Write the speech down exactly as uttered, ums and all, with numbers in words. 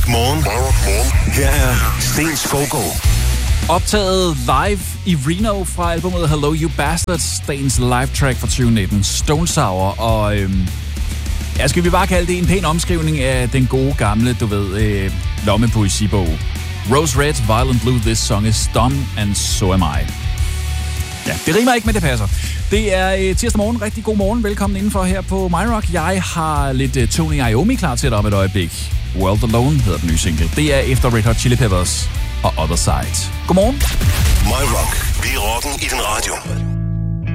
Rock Morgen. Her er Sten Skovgaard. Optaget live i Reno fra albumet Hello You Bastards, dagens live track fra tyve nitten, Stone Sour, og øhm, ja, skal vi bare kalde det en pæn omskrivning af den gode gamle, du ved, øh, lommepoesibog. Rose Red, Violent Blue, this song is done, and so am I. Ja, det rimer ikke, men det passer. Det er øh, tirsdag morgen. Rigtig god morgen. Velkommen indenfor her på My Rock. Jeg har lidt øh, Tony Iommi klar til dig om et øjeblik. World Alone hedder den nye single. Det er efter Red Hot Chili Peppers og Other Side. Godmorgen. My Rock. Vi er rocken i din radio.